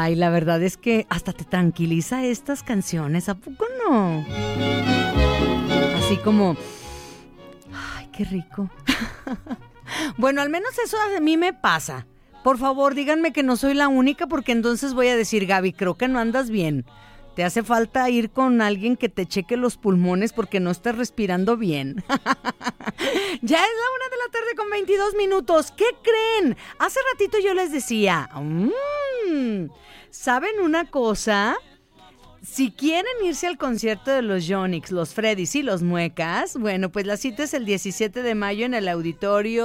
Ay, la verdad es que hasta te tranquiliza estas canciones, ¿a poco no? Así como, ay, qué rico. Bueno, al menos eso a mí me pasa. Por favor, díganme que no soy la única, porque entonces voy a decir, Gaby, creo que no andas bien. Te hace falta ir con alguien que te cheque los pulmones porque no estás respirando bien. Ya es la 1:00 p.m. con 22 minutos. ¿Qué creen? Hace ratito yo les decía, ¿saben una cosa? Si quieren irse al concierto de los Yonix, los Freddys y los Muecas, bueno, pues la cita es el 17 de mayo en el auditorio